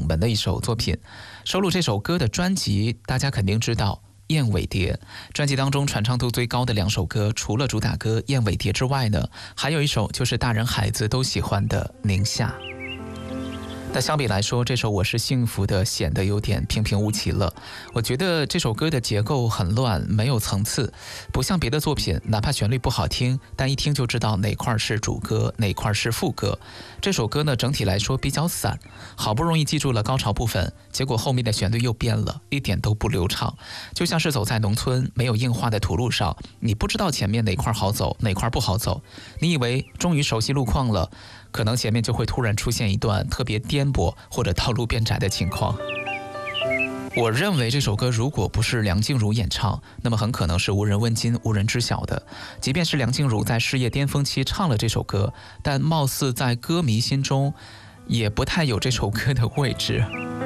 门的一首作品。收录这首歌的专辑大家肯定知道，燕尾蝶。专辑当中传唱度最高的2首歌，除了主打歌燕尾蝶之外呢，还有一首就是大人孩子都喜欢的宁夏。那相比来说，这首我是幸福的显得有点平平无奇了。我觉得这首歌的结构很乱，没有层次，不像别的作品，哪怕旋律不好听，但一听就知道哪块是主歌，哪块是副歌。这首歌呢，整体来说比较散，好不容易记住了高潮部分，结果后面的旋律又变了，一点都不流畅，就像是走在农村没有硬化的土路上，你不知道前面哪块好走，哪块不好走，你以为终于熟悉路况了，可能前面就会突然出现一段特别颠簸或者道路变窄的情况。我认为这首歌如果不是梁静茹演唱，那么很可能是无人问津、无人知晓的。即便是梁静茹在事业巅峰期唱了这首歌，但貌似在歌迷心中也不太有这首歌的位置。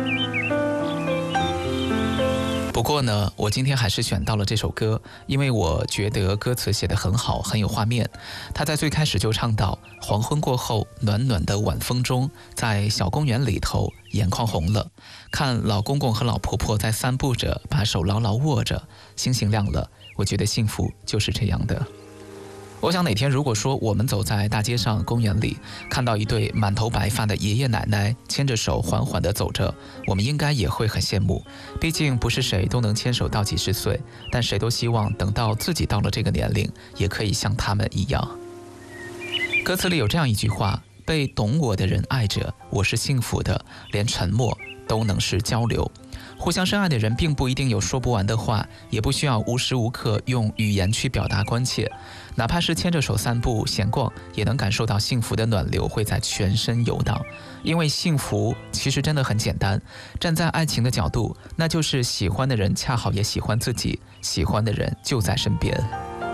不过呢，我今天还是选到了这首歌，因为我觉得歌词写得很好，很有画面。他在最开始就唱到，黄昏过后，暖暖的晚风中，在小公园里头，眼眶红了，看老公公和老婆婆在散步着，把手牢牢握着，星星亮了。我觉得幸福就是这样的。我想哪天如果说我们走在大街上、公园里，看到一对满头白发的爷爷奶奶牵着手缓缓地走着，我们应该也会很羡慕。毕竟不是谁都能牵手到几十岁，但谁都希望等到自己到了这个年龄，也可以像他们一样。歌词里有这样一句话：被懂我的人爱着，我是幸福的，连沉默都能是交流。互相深爱的人并不一定有说不完的话，也不需要无时无刻用语言去表达关切，哪怕是牵着手散步闲逛，也能感受到幸福的暖流会在全身游荡。因为幸福其实真的很简单，站在爱情的角度，那就是喜欢的人恰好也喜欢自己，喜欢的人就在身边。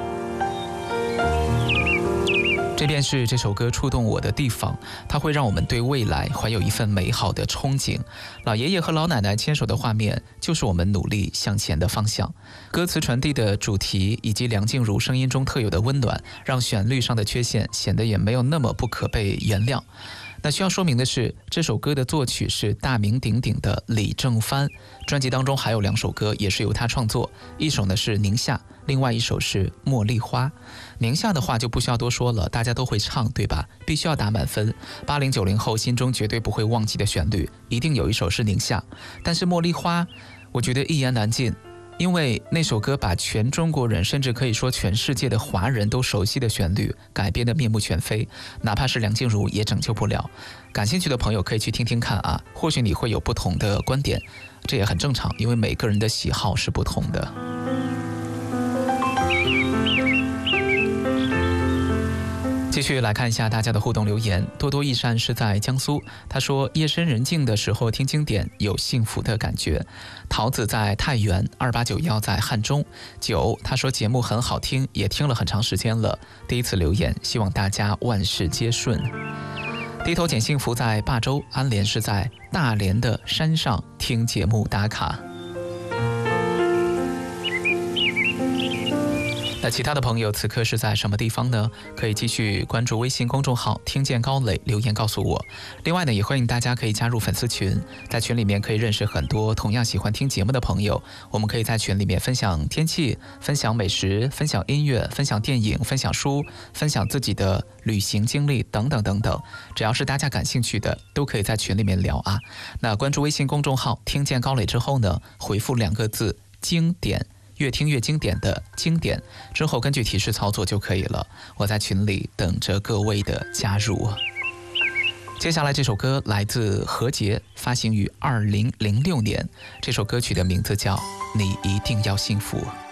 这便是这首歌触动我的地方，它会让我们对未来怀有一份美好的憧憬。老爷爷和老奶奶牵手的画面，就是我们努力向前的方向。歌词传递的主题以及梁静茹声音中特有的温暖，让旋律上的缺陷显得也没有那么不可被原谅。那需要说明的是，这首歌的作曲是大名鼎鼎的李正帆，专辑当中还有2首歌也是由他创作，一首呢是宁夏，另外一首是茉莉花。宁夏的话就不需要多说了，大家都会唱，对吧？必须要打满分，80、90后心中绝对不会忘记的旋律，一定有一首是宁夏。但是茉莉花，我觉得一言难尽，因为那首歌把全中国人，甚至可以说全世界的华人都熟悉的旋律改编得面目全非，哪怕是梁静茹也拯救不了。感兴趣的朋友可以去听听看啊，或许你会有不同的观点，这也很正常，因为每个人的喜好是不同的。继续来看一下大家的互动留言。多多益善是在江苏，他说夜深人静的时候听经典有幸福的感觉。桃子在太原，2891在汉中。9他说节目很好听，也听了很长时间了，第一次留言，希望大家万事皆顺。低头捡幸福在霸州，安莲是在大连的山上听节目打卡。那其他的朋友此刻是在什么地方呢？可以继续关注微信公众号听见高磊，留言告诉我。另外呢，也欢迎大家可以加入粉丝群，在群里面可以认识很多同样喜欢听节目的朋友，我们可以在群里面分享天气，分享美食，分享音乐，分享电影，分享书，分享自己的旅行经历等等等等，只要是大家感兴趣的都可以在群里面聊啊。那关注微信公众号听见高磊之后呢，回复2个字经典，越听越经典的经典，之后根据提示操作就可以了。我在群里等着各位的加入。接下来这首歌来自何洁，发行于2006年，这首歌曲的名字叫《你一定要幸福》。